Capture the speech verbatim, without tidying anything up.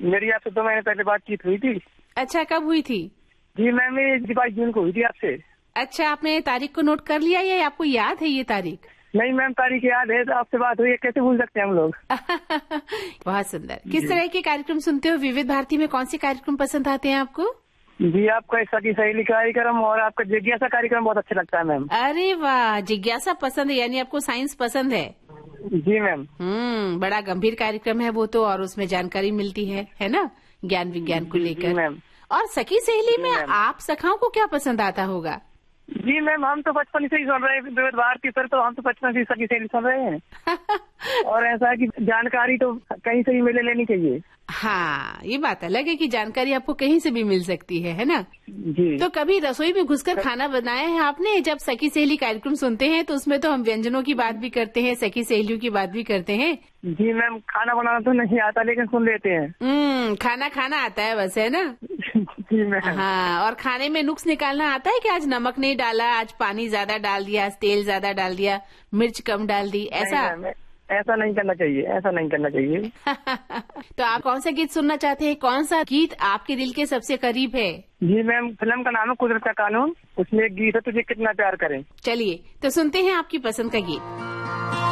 मेरी आपसे दो महीने पहले बातचीत हुई थी। अच्छा, कब हुई थी? जी मैम, मेरी बाईस जून को हुई थी आपसे। अच्छा, आपने तारीख को नोट कर लिया या आपको याद है ये तारीख? नहीं मैम, तारीख याद है, तो आपसे बात हुई है, कैसे भूल सकते हैं हम लोग। बहुत सुंदर। किस तरह के कार्यक्रम सुनते हो? विविध भारती में कौन से कार्यक्रम पसंद आते हैं आपको? जी, आपका सखी सहेली कार्यक्रम और आपका जिज्ञासा कार्यक्रम बहुत अच्छा लगता है मैम। अरे वाह, जिज्ञासा पसंद है, यानी आपको साइंस पसंद है। जी मैम। हम्म बड़ा गंभीर कार्यक्रम है वो तो, और उसमें जानकारी मिलती है है ना, ज्ञान विज्ञान को लेकर। मैम। और सखी सहेली में आप सखाओं को क्या पसंद आता होगा? जी मैम, हम तो बचपन से ही सुन रहे हैं विविध भारती पर, तो हम तो बचपन से सखी सहेली सुन रहे हैं। और ऐसा है कि जानकारी तो कहीं से भी मिले लेनी चाहिए। हाँ, ये बात अलग है कि जानकारी आपको कहीं से भी मिल सकती है है ना। जी। तो कभी रसोई में घुसकर खाना बनाया है आपने? जब सखी सहेली कार्यक्रम सुनते हैं तो उसमें तो हम व्यंजनों की बात भी करते हैं, सखी सहेलियों की बात भी करते हैं। जी मैम, खाना बनाना तो नहीं आता लेकिन सुन लेते हैं। हम्म खाना खाना आता है बस, है ना। जी मैम। हाँ, और खाने में नुक्स निकालना आता है कि आज नमक नहीं डाला, आज पानी ज्यादा डाल दिया, आज तेल ज्यादा डाल दिया, मिर्च कम डाल दी, ऐसा? ऐसा नहीं करना चाहिए, ऐसा नहीं करना चाहिए। तो आप कौन सा गीत सुनना चाहते हैं? कौन सा गीत आपके दिल के सबसे करीब है? जी मैम, फिल्म का नाम है कुदरत का कानून, उसमें एक गीत है तुझे कितना प्यार करें। चलिए तो सुनते हैं आपकी पसंद का गीत।